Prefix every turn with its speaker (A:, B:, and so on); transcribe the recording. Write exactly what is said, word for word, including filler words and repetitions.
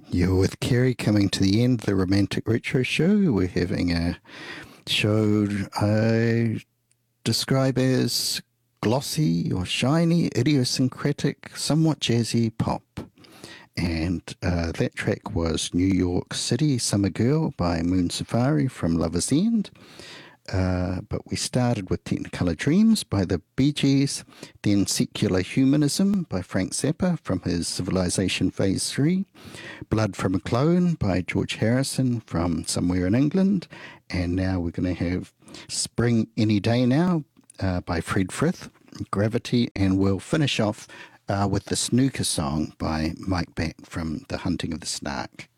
A: You're with Kerry coming to the end of the Romantic Retro Show. We're having a show I describe as glossy or shiny, idiosyncratic, somewhat jazzy pop. And uh, that track was New York City Summer Girl by Moon Safari from Lover's End. Uh, but we started with Technicolor Dreams by the Bee Gees, then Secular Humanism by Frank Zappa from his Civilization Phase three, Blood from a Clone by George Harrison from Somewhere in England, and now we're going to have Spring Any Day Now uh, by Fred Frith, Gravity, and we'll finish off uh, with the Snooker Song by Mike Back from The Hunting of the Snark.